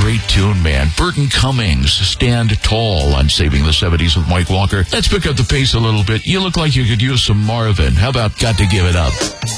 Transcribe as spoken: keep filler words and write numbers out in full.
great tune, man. Burton Cummings, Stand Tall on Saving the seventies with Mike Walker. Let's pick up the pace a little bit. You look like you could use some Marvin. How about Got to Give It Up?